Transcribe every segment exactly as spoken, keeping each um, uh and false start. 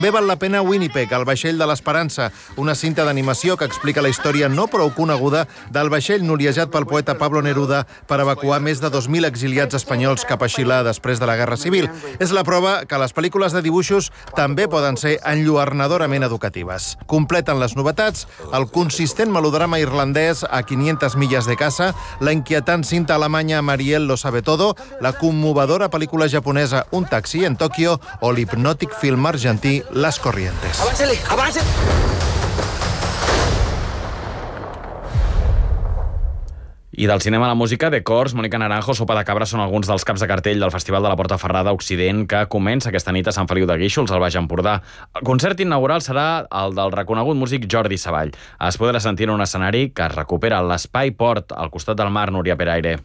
Bé val la pena Winnipeg, el vaixell de l'esperança, una cinta d'animació que explica la història no prou coneguda del vaixell noliejat pel poeta Pablo Neruda per evacuar més de dos mil exiliats espanyols cap a Xile després de la Guerra Civil. És la prova que les pel·lícules de dibuixos també poden ser enlluernadorament educatives. Completen les novetats el consistent melodrama irlandès a quinientes milles de casa, la inquietant cinta alemanya Marielle lo sabe todo, la commovedora pel·lícula japonesa Un taxi en Tòquio o l'hipnòtic film argentí Las Corrientes. ¡Aváncele! ¡Aváncele! I del cinema a la música, The Corrs, Mónica Naranjo, Sopa de Cabra són alguns dels caps de cartell del Festival de la Portaferrada Occident que comença aquesta nit a Sant Feliu de Guíxols, al Baix Empordà. El concert inaugural serà el del reconegut músic Jordi Savall. Es podrà sentir en un escenari que es recupera l'Espai Port, al costat del mar, Núria Peraire.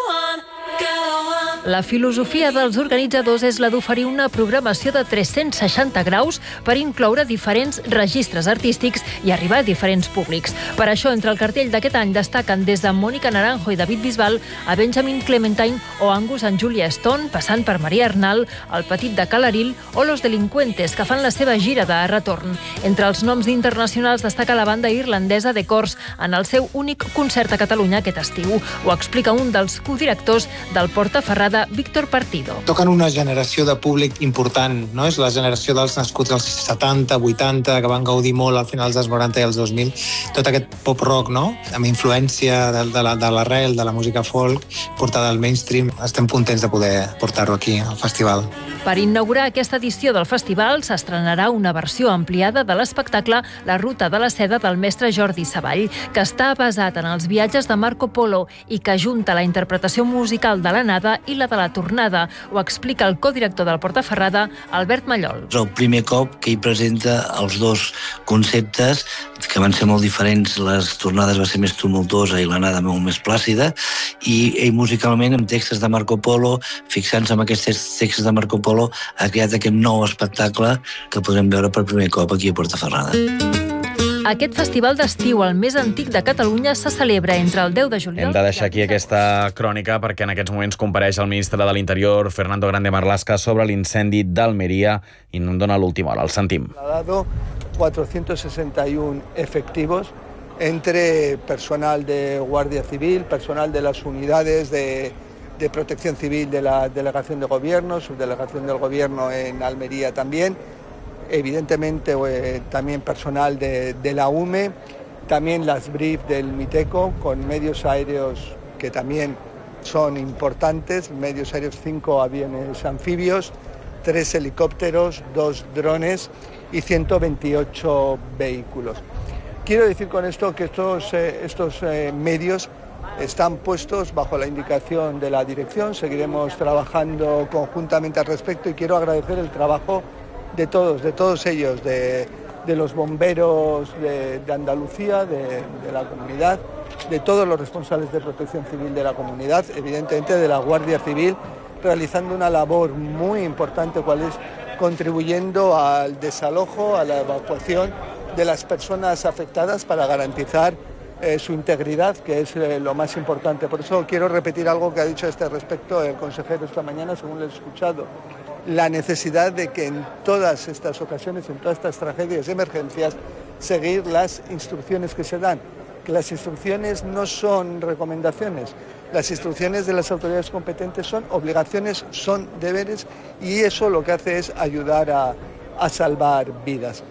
La filosofia dels organitzadors és la d'oferir una programació de tres-cents seixanta graus per incloure diferents registres artístics i arribar a diferents públics. Per això, entre el cartell d'aquest any destaquen des de Mónica Naranjo i David Bisbal a Benjamin Clementine o Angus and Julia Stone, passant per Maria Arnal, El Petit de Calaril o Los Delincuentes, que fan la seva gira de retorn. Entre els noms internacionals destaca la banda irlandesa The Corrs en el seu únic concert a Catalunya aquest estiu. Ho explica un dels codirectors del Portaferrada, Víctor Partido. Toquen una generació de públic important, no? És la generació dels nascuts als setanta, vuitanta, que van gaudir molt al finals dels noranta i els dos mil. Tot aquest pop-rock, no? Amb influència de, de, la, de l'arrel, de la música folk, portada al mainstream. Estem contents de poder portar-ho aquí, al festival. Per inaugurar aquesta edició del festival s'estrenarà una versió ampliada de l'espectacle La ruta de la seda del mestre Jordi Savall, que està basat en els viatges de Marco Polo i que junta la interpretació musical de l'anada i la de la tornada. Ho explica el codirector del Portaferrada, Albert Mallol. És el primer cop que hi presenta els dos conceptes, que van ser molt diferents. Les tornades va ser més tumultuosa i l'anada molt més plàcida, i ell musicalment, amb textos de Marco Polo, fixant-se en aquests textos de Marco Polo, ha creat aquest nou espectacle que podrem veure per primer cop aquí a Portaferrada. Aquest festival d'estiu, el més antic de Catalunya, se celebra entre el deu de juliol... Hem de deixar aquí aquesta crònica perquè en aquests moments compareix el ministre de l'Interior, Fernando Grande Marlaska, sobre l'incendi d'Almeria i no en dona l'última hora. El sentim. Ha dado cuatrocientos sesenta y uno efectivos entre personal de Guardia Civil, personal de las unidades de, de protección civil de la Delegación de Gobierno, subdelegación del Gobierno en Almería también, evidentemente eh, también personal de, de la U M E, también las B R I F del MITECO, con medios aéreos que también son importantes, medios aéreos, cinco aviones anfibios, tres helicópteros, dos drones y ciento veintiocho vehículos. Quiero decir con esto que estos, eh, estos eh, medios están puestos bajo la indicación de la dirección, seguiremos trabajando conjuntamente al respecto y quiero agradecer el trabajo de todos, de todos ellos, de, de los bomberos de, de Andalucía, de, de la comunidad, de todos los responsables de protección civil de la comunidad, evidentemente de la Guardia Civil, realizando una labor muy importante, cual es contribuyendo al desalojo, a la evacuación de las personas afectadas para garantizar eh, su integridad, que es eh, lo más importante. Por eso quiero repetir algo que ha dicho a este respecto el consejero esta mañana, según lo he escuchado. La necesidad de que en todas estas ocasiones, en todas estas tragedias y emergencias, seguir las instrucciones que se dan. Que las instrucciones no son recomendaciones, las instrucciones de las autoridades competentes son obligaciones, son deberes, y eso lo que hace es ayudar a, a salvar vidas.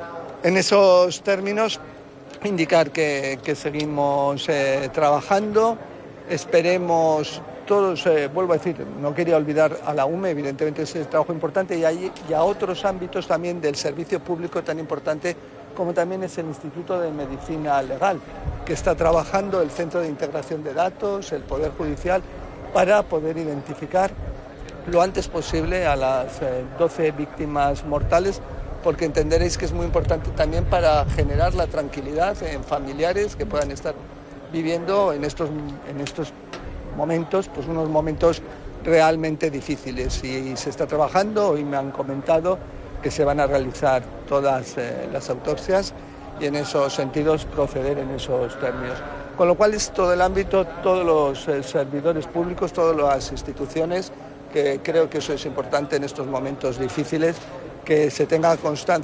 En esos términos, indicar que, que seguimos eh, trabajando, esperemos... Todos, eh, vuelvo a decir, no quería olvidar a la U M E, evidentemente es un trabajo importante, y, hay, y a otros ámbitos también del servicio público tan importante como también es el Instituto de Medicina Legal, que está trabajando el Centro de Integración de Datos, el Poder Judicial, para poder identificar lo antes posible a las eh, doce víctimas mortales, porque entenderéis que es muy importante también para generar la tranquilidad en familiares que puedan estar viviendo en estos, en estos momentos, pues unos momentos realmente difíciles, y se está trabajando. Hoy me han comentado que se van a realizar todas eh, las autopsias y en esos sentidos proceder en esos términos. Con lo cual es todo el ámbito, todos los eh, servidores públicos, todas las instituciones, que creo que eso es importante en estos momentos difíciles, que se tenga constancia